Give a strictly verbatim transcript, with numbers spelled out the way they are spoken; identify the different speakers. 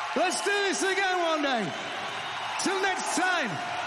Speaker 1: Let's do this again one day. Till next time.